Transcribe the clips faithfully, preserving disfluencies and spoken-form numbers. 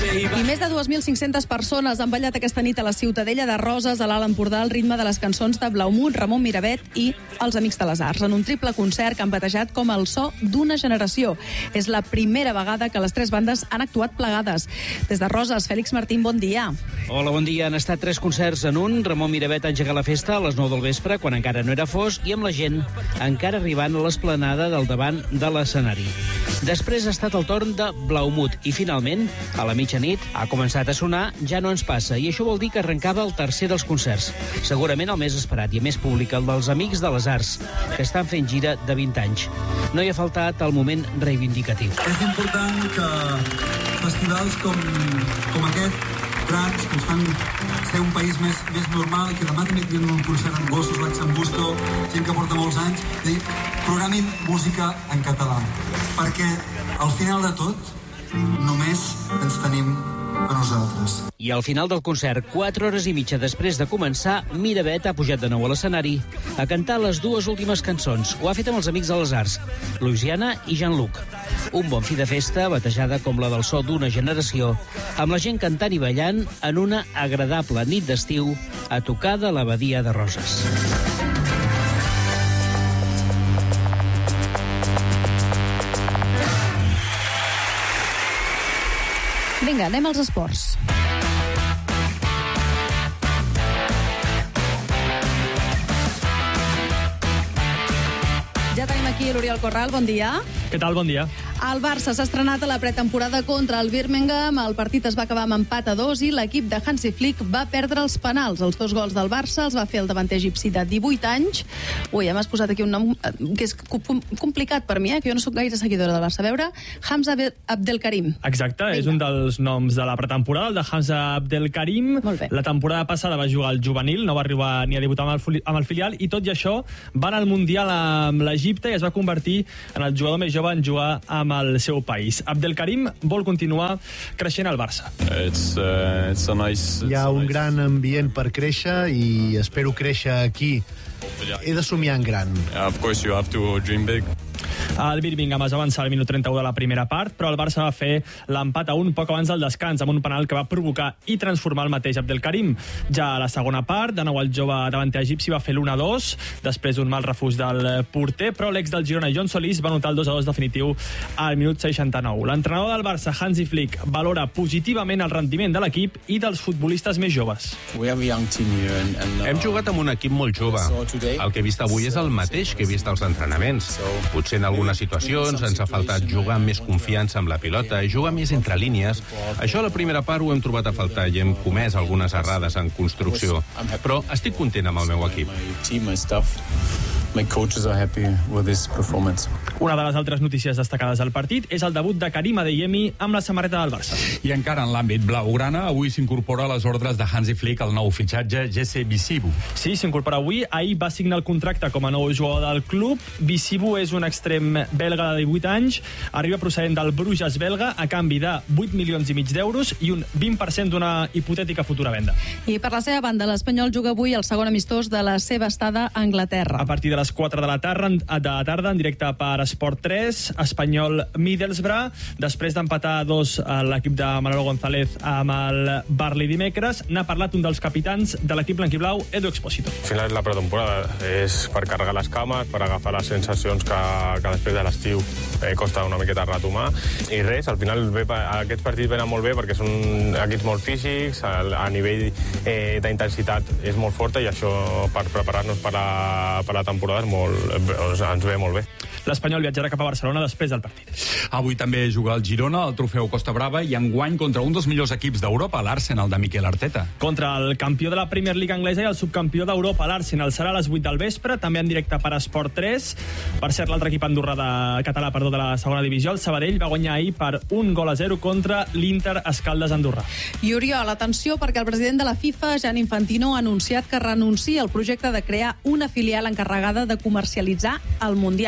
I més de dues mil cinc-centes persones han ballat aquesta nit a la Ciutadella de Roses, a l'Alt Empordà, al ritme de les cançons de Blaumut, Ramon Miravet i els Amics de les Arts, en un triple concert que han batejat com el so d'una generació. És la primera vegada que les tres bandes han actuat plegades. Des de Roses, Fèlix Martín, bon dia. Hola, bon dia. Han estat tres concerts en un. Ramon Miravet ha engegat la festa a les nou del vespre, quan encara no era fosc, i amb la gent encara arribant a l'esplanada del davant de l'escenari. Després ha estat el torn de Blaumut i, finalment, a la mitjanit, ha començat a sonar Ja no ens passa, i això vol dir que arrencava el tercer dels concerts. Segurament el més esperat i més públic, el dels Amics de les Arts, que estan fent gira de vint anys. No hi ha faltat el moment reivindicatiu. És important que festivals com, com aquest, grans, que ens fan ser un país més, més normal, que demà també tinguem un concert amb gossos, l'Axambusto, gent que porta molts anys, i programin música en català, perquè al final de tot només ens tenim a nosaltres. I al final del concert, quatre hores i mitja després de començar, Miravet ha pujat de nou a l'escenari a cantar les dues últimes cançons. Ho ha fet amb els Amics de les Arts, Louisiana i Jean-Luc. Un bon fi de festa, batejada com la del so d'una generació, amb la gent cantant i ballant en una agradable nit d'estiu a tocar de la Badia de Roses. Vinga, anem als esports. Ja tenim aquí l'Oriol Corral, bon dia. Què tal, bon dia. El Barça s'ha estrenat a la pretemporada contra el Birmingham. El partit es va acabar amb empat a dos i l'equip de Hansi Flick va perdre els penals. Els dos gols del Barça els va fer el davanter egipci de divuit anys. Ui, ja m'has posat aquí un nom que és complicat per mi, eh? Que jo no sóc gaire seguidora del Barça. A veure, Hamza Abdelkarim. Exacte, Vinga. És un dels noms de la pretemporada, el de Hamza Abdelkarim. Molt bé. La temporada passada va jugar al juvenil, no va arribar ni a debutar amb el, amb el filial, i tot i això va anar al Mundial amb l'Egipte i es va convertir en el jugador més jove en jugar amb el seu país. Abdelkarim vol continuar creixent al Barça. It's, uh, it's a nice, Hi ha un gran ambient per créixer i espero créixer aquí. He de somiar en gran. Yeah, of course you have to dream big. El Birmingham es va avançar al minut trenta-u de la primera part, però el Barça va fer l'empat a un poc abans del descans, amb un penal que va provocar i transformar el mateix Abdelkarim. Ja a la segona part, de nou el jove davanter egipci va fer l'u a dos, després d'un mal refús del porter, però l'ex del Girona, John Solís, va notar el dos a dos definitiu al minut seixanta-nou. L'entrenador del Barça, Hansi Flick, valora positivament el rendiment de l'equip i dels futbolistes més joves. Hem jugat amb un equip molt jove. El que he vist avui és el mateix que he vist als entrenaments. Potser en algunes situacions ens ha faltat jugar amb més confiança amb la pilota, jugar més entre línies. Això a la primera part ho hem trobat a faltar i hem comès algunes errades en construcció. Però estic content amb el meu equip. My coaches are happy with this performance. Una de les altres notícies destacades del partit és el debut de Karim Adeyemi amb la samarreta del Barça. I encara en l'àmbit blaugrana, avui s'incorpora a les ordres de Hansi Flick el nou fitxatge Jesse Bissibu. Sí, s'incorpora avui. Ahir va signar el contracte com a nou jugador del club. Bissibu és un extrem belga de divuit anys, arriba procedent del Bruges belga a canvi de vuit milions i mig d'euros i un vint per cent d'una hipotètica futura venda. I per la seva banda, l'Espanyol juga avui el segon amistós de la seva estada a Anglaterra. A partir de les quatre de la tarda, de tarda en directe per Esport tres, Espanyol Middlesbrough, després d'empatar a dos l'equip de Manolo González amb el Barley dimecres. N'ha parlat un dels capitans de l'equip blanquiblau, Edu Expósito. Al final la pretemporada és per carregar les cames, per agafar les sensacions que, que després de l'estiu eh, costa una miqueta retomar, i res, al final ve, aquests partits venen molt bé perquè són equips molt físics, a, a nivell eh, d'intensitat és molt forta, i això per preparar-nos per la, per la temporada és molt, ens ve molt bé. L'Espanyol viatjarà cap a Barcelona després del partit. Avui també juga el Girona, el trofeu Costa Brava, i enguany contra un dels millors equips d'Europa, l'Arsenal de Mikel Arteta. Contra el campió de la Premier League anglesa i el subcampió d'Europa, l'Arsenal. Serà a les vuit del vespre, també en directe per Esport tres. Per cert, l'altre equip andorrà de català, perdó, de la segona divisió, el Sabadell, va guanyar ahir per un gol a zero contra l'Inter Escaldes Andorrà. I Oriol, atenció, perquè el president de la FIFA, Gianni Infantino, ha anunciat que renuncia al projecte de crear una filial encarregada de comercialitzar el Mundial.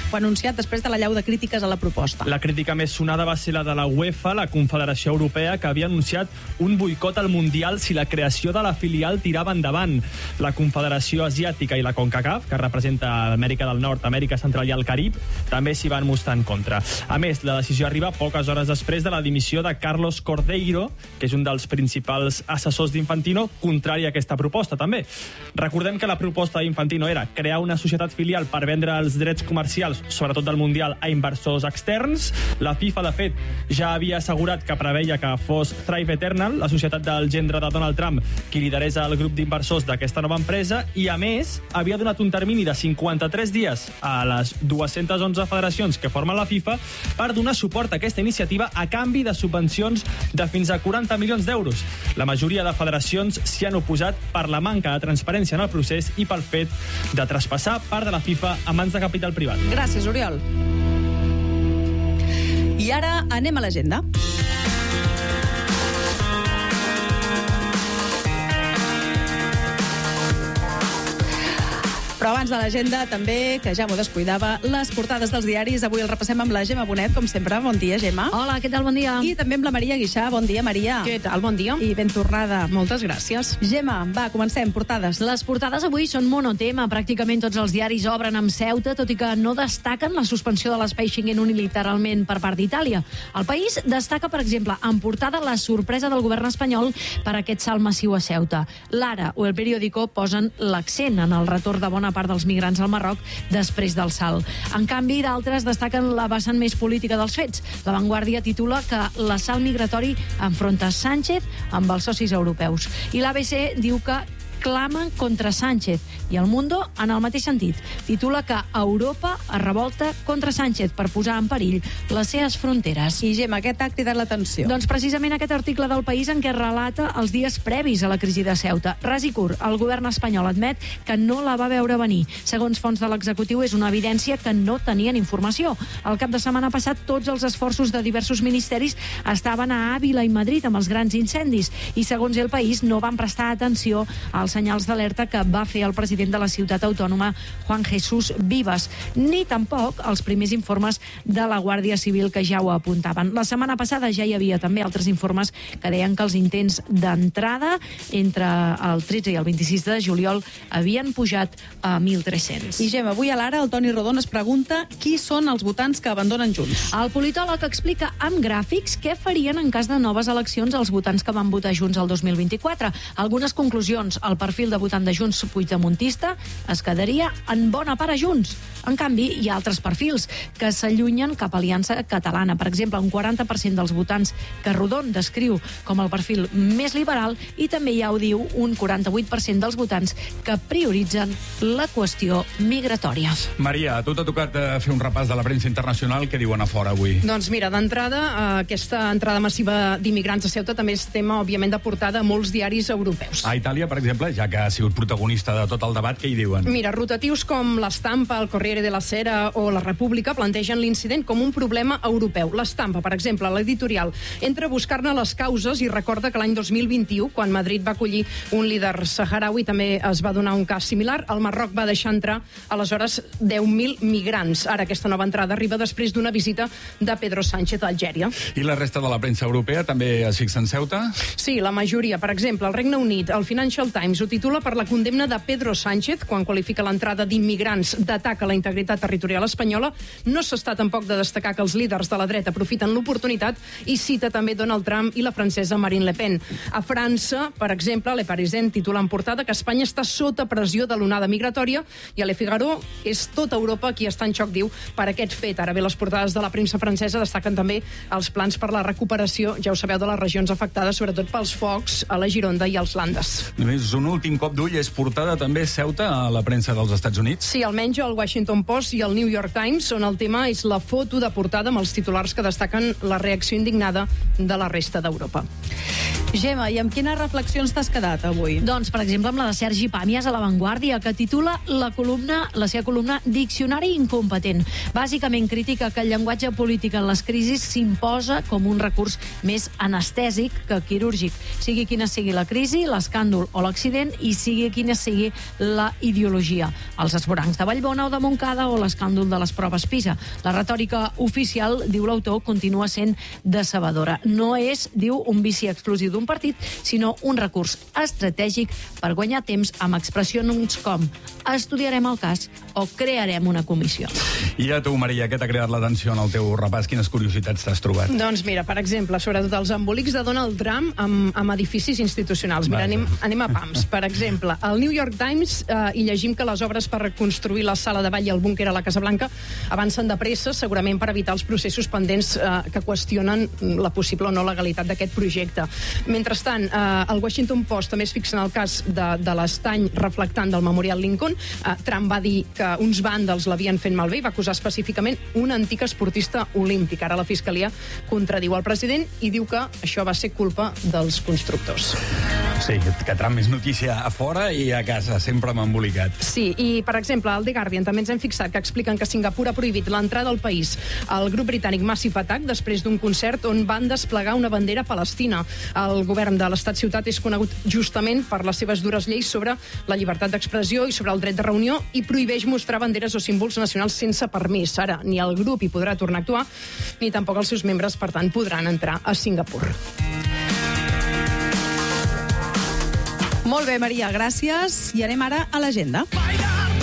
ho ha anunciat després de la llau de crítiques a la proposta. La crítica més sonada va ser la de la UEFA, la Confederació Europea, que havia anunciat un boicot al Mundial si la creació de la filial tirava endavant. La Confederació Asiàtica i la CONCACAF, que representa Amèrica del Nord, Amèrica Central i el Carib, també s'hi van mostrar en contra. A més, la decisió arriba poques hores després de la dimissió de Carlos Cordeiro, que és un dels principals assessors d'Infantino, contrari a aquesta proposta, també. Recordem que la proposta d'Infantino era crear una societat filial per vendre els drets comercials, sobretot del Mundial, a inversors externs. La FIFA, de fet, ja havia assegurat que preveia que fos Thrive Eternal, la societat del gendre de Donald Trump, qui liderés el grup d'inversors d'aquesta nova empresa, i, a més, havia donat un termini de cinquanta-tres dies a les dues-centes onze federacions que formen la FIFA per donar suport a aquesta iniciativa a canvi de subvencions de fins a quaranta milions d'euros. La majoria de federacions s'hi han oposat per la manca de transparència en el procés i pel fet de traspassar part de la FIFA a mans de capital privat. Gràcies, Oriol. I ara anem a l'agenda. Però abans de l'agenda, també, que ja m'ho descuidava, les portades dels diaris. Avui el repassem amb la Gemma Bonet, com sempre. Bon dia, Gemma. Hola, què tal? Bon dia. I també amb la Maria Guixà. Bon dia, Maria. Què tal? Bon dia. I ben tornada. Moltes gràcies. Gemma, va, comencem. Portades. Les portades avui són monotema. Pràcticament tots els diaris obren amb Ceuta, tot i que no destaquen la suspensió de l'espai Schengen unilateralment per part d'Itàlia. El País destaca, per exemple, en portada la sorpresa del govern espanyol per aquest salt massiu a Ceuta. L'Ara o el Periódico posen l'accent en el retorn de bona part dels migrants al Marroc després del salt. En canvi, d'altres destaquen la vessant més política dels fets. La Vanguardia titula que l'assalt migratori enfronta Sánchez amb els socis europeus. I l'A B C diu que clamen contra Sánchez. I El Mundo, en el mateix sentit, titula que Europa es revolta contra Sánchez per posar en perill les seves fronteres. I, Gemma, aquest ha cridat l'atenció. Doncs precisament aquest article del País en què relata els dies previs a la crisi de Ceuta. Ras i curt, el govern espanyol admet que no la va veure venir. Segons fonts de l'executiu, és una evidència que no tenien informació. El cap de setmana passat, tots els esforços de diversos ministeris estaven a Àvila i Madrid amb els grans incendis i, segons El País, no van prestar atenció als senyals d'alerta que va fer el president de la ciutat autònoma, Juan Jesús Vivas, ni tampoc els primers informes de la Guàrdia Civil que ja ho apuntaven. La setmana passada ja hi havia també altres informes que deien que els intents d'entrada entre el tretze i el vint-i-sis de juliol havien pujat a mil tres-cents. I, Gemma, avui a l'Ara el Toni Rodon es pregunta qui són els votants que abandonen Junts. El politòleg explica amb gràfics què farien en cas de noves eleccions els votants que van votar Junts el dos mil vint-i-quatre. Algunes conclusions. El perfil de votant de Junts puigdemontista es quedaria en bona part a Junts. En canvi, hi ha altres perfils que s'allunyen cap a Aliança Catalana. Per exemple, un quaranta per cent dels votants que Rodon descriu com el perfil més liberal i també ja ho diu un quaranta-vuit per cent dels votants que prioritzen la qüestió migratòria. Maria, a tu t'ha tocat eh, fer un repàs de la premsa internacional. Què diuen a fora avui? Doncs mira, d'entrada, eh, aquesta entrada massiva d'immigrants a Ceuta també és tema, òbviament, de portada a molts diaris europeus. A Itàlia, per exemple, ja que ha sigut protagonista de tot el debat, què hi diuen? Mira, rotatius com l'Estampa, el Corriere della Sera o la República plantegen l'incident com un problema europeu. L'Estampa, per exemple, l'editorial, entra a buscar-ne les causes i recorda que l'any dos mil vint-i-u, quan Madrid va acollir un líder saharaui, també es va donar un cas similar. El Marroc va deixar entrar, aleshores, deu mil migrants. Ara aquesta nova entrada arriba després d'una visita de Pedro Sánchez a Algèria. I la resta de la premsa europea també es fixa en Ceuta? Sí, la majoria. Per exemple, el Regne Unit, el Financial Times, ho titula per la condemna de Pedro Sánchez quan qualifica l'entrada d'immigrants d'atac a la integritat territorial espanyola. No s'està tampoc de destacar que els líders de la dreta aprofiten l'oportunitat i cita també Donald Trump i la francesa Marine Le Pen. A França, per exemple, Le Parisien titula en portada que Espanya està sota pressió de l'onada migratòria i a Le Figaro és tota Europa qui està en xoc, diu, per aquest fet. Ara bé, les portades de la premsa francesa destaquen també els plans per la recuperació, ja ho sabeu, de les regions afectades, sobretot pels focs a la Gironda i als Landes. Només un últim cop d'ull, és portada també Ceuta a la premsa dels Estats Units? Sí, almenys el Washington Post i el New York Times, on el tema és la foto de portada amb els titulars que destaquen la reacció indignada de la resta d'Europa. Gemma, i amb quines reflexions t'has quedat avui? Doncs, per exemple, amb la de Sergi Pàmies a La Vanguardia, que titula la columna, la seva columna Diccionari incompetent. Bàsicament critica que el llenguatge polític en les crisis s'imposa com un recurs més anestèsic que quirúrgic. Sigui quina sigui la crisi, l'escàndol o l'accident, i sigui quina sigui la ideologia. Els esvorancs de Vallbona o de Montcada o l'escàndol de les proves PISA. La retòrica oficial, diu l'autor, continua sent decebedora. No és, diu, un vici exclusiu d'un partit, sinó un recurs estratègic per guanyar temps amb expressions com estudiarem el cas o crearem una comissió. I a tu, Maria, què t'ha creat l'atenció en el teu repàs? Quines curiositats t'has trobat? Doncs mira, per exemple, sobretot els embolics de Donald Trump amb, amb edificis institucionals. Mira, anem, anem a pams. Per exemple, al New York Times eh, hi llegim que les obres per reconstruir la sala de ball i el búnquer a la Casa Blanca avancen de pressa, segurament per evitar els processos pendents eh, que qüestionen la possible o no legalitat d'aquest projecte. Mentrestant, eh, el Washington Post també es fixa en el cas de, de l'estany reflectant del Memorial Lincoln. Eh, Trump va dir que uns vàndals l'havien fet malbé i va acusar específicament un antic esportista olímpic. Ara la Fiscalia contradiu el president i diu que això va ser culpa dels constructors. Sí, que Trump és notícia a fora i a casa, sempre m'ha embolicat. Sí, i per exemple, al The Guardian també ens hem fixat que expliquen que Singapur ha prohibit l'entrada al país al grup britànic Massive Attack després d'un concert on van desplegar una bandera palestina. El govern de l'estat-ciutat és conegut justament per les seves dures lleis sobre la llibertat d'expressió i sobre el dret de reunió i prohibeix mostrar banderes o símbols nacionals sense permís. Ara, ni el grup hi podrà tornar a actuar, ni tampoc els seus membres, per tant, podran entrar a Singapur. Molt bé, Maria, gràcies. I anem ara a l'agenda.